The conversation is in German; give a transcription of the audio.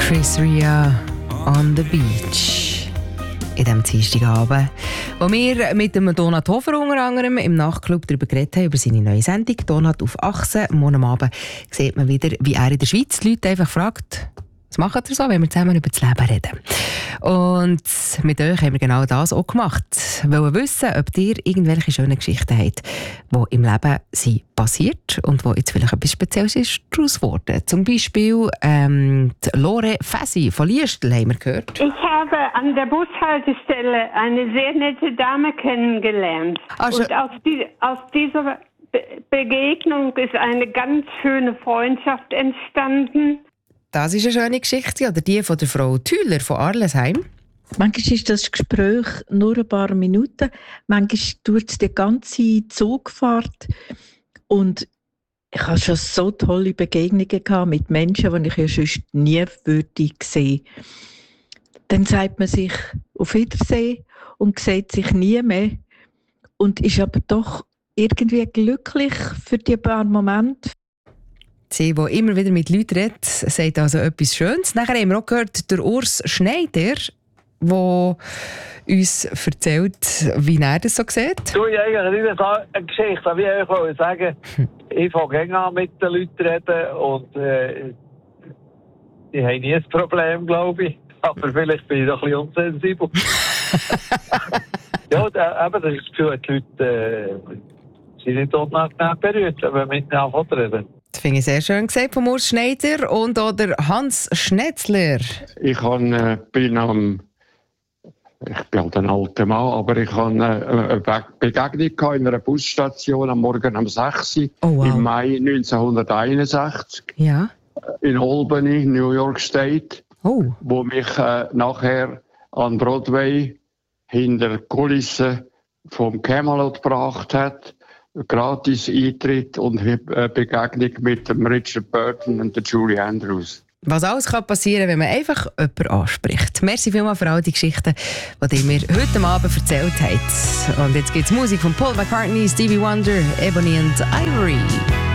Chris Rea on the Beach. In diesem Dienstagabend, wo wir mit dem Donat Hofer unter anderem im Nachtclub darüber geredet haben, über seine neue Sendung «Donat auf Achse». Morgen am Abend sieht man wieder, wie er in der Schweiz die Leute einfach fragt, was macht ihr so, wenn wir zusammen über das Leben reden. Und mit euch haben wir genau das auch gemacht. Wir wollen wissen, ob ihr irgendwelche schönen Geschichten habt, die im Leben sind passiert und wo jetzt vielleicht etwas Spezielles ist daraus geworden. Zum Beispiel die Lore Fäsi von Liestl haben wir gehört. Ich habe an der Bushaltestelle eine sehr nette Dame kennengelernt. Und aus dieser Begegnung ist eine ganz schöne Freundschaft entstanden. Das ist eine schöne Geschichte, oder die von der Frau Thüler von Arlesheim. Manchmal ist das Gespräch nur ein paar Minuten, manchmal dauert es die ganze Zugfahrt. Und ich habe schon so tolle Begegnungen gehabt mit Menschen, die ich ja sonst nie würde sehen. Dann sagt man sich auf Wiedersehen und sieht sich nie mehr und ist aber doch irgendwie glücklich für die paar Momente. Sie, die immer wieder mit Leuten redet, sagt also etwas Schönes. Nachher haben wir auch gehört, der Urs Schneider, der uns erzählt, wie er das so sieht. Du, ich eigentlich nicht eine Geschichte, wie ich euch sagen, ich fange an mit den Leuten reden und ich habe nie ein Problem, glaube ich. Aber vielleicht bin ich doch ein bisschen unsensibel. Ja, eben, das ist das Gefühl, die Leute sind nicht unangenehm berührt, wenn wir miteinander reden. Das finde ich sehr schön gesagt von Urs Schneider und auch der Hans Schnetzler. Ich bin halt ein alter Mann, aber ich hatte eine Begegnung in einer Busstation am Morgen um 6 Uhr im Mai 1961 in Albany, New York State, wo mich nachher an Broadway hinter Kulissen vom Camelot gebracht hat. Gratis Eintritt und Begegnung mit dem Richard Burton und der Julie Andrews. Was alles kann passieren, wenn man einfach jemanden anspricht. Merci vielmals für all die Geschichten, die ihr mir heute Abend erzählt habt. Und jetzt gibt es Musik von Paul McCartney, Stevie Wonder, Ebony and Ivory.